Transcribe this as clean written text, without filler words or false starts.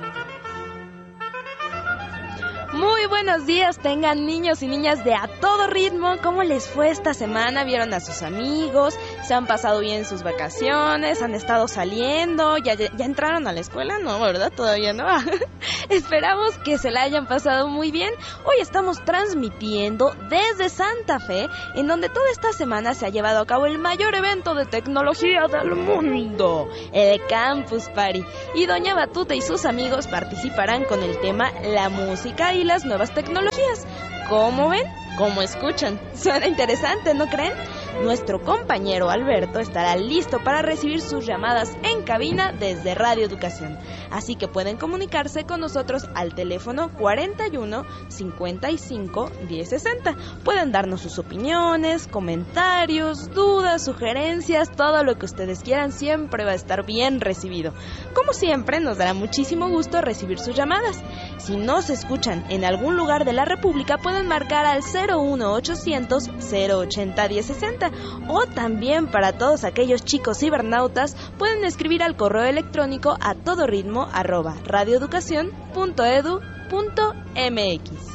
Muy buenos días, tengan niños y niñas de A Todo Ritmo. ¿Cómo les fue esta semana? ¿Vieron a sus amigos? ¿Se han pasado bien sus vacaciones? ¿Han estado saliendo? ¿Ya entraron a la escuela? No, ¿verdad? Todavía no. Esperamos que se la hayan pasado muy bien. Hoy estamos transmitiendo desde Santa Fe, en donde toda esta semana se ha llevado a cabo el mayor evento de tecnología del mundo, el Campus Party. Y Doña Batuta y sus amigos participarán con el tema La música y las nuevas tecnologías. ¿Cómo ven? ¿Cómo escuchan? Suena interesante, ¿no creen? Nuestro compañero Alberto estará listo para recibir sus llamadas en cabina desde Radio Educación. Así que pueden comunicarse con nosotros al teléfono 41 55 1060. Pueden darnos sus opiniones, comentarios, dudas, sugerencias, todo lo que ustedes quieran siempre va a estar bien recibido. Como siempre, nos dará muchísimo gusto recibir sus llamadas. Si nos escuchan en algún lugar de la República, pueden marcar al 01800 080 1060, o también para todos aquellos chicos cibernautas pueden escribir al correo electrónico a todoritmo@radioeducacion.edu.mx.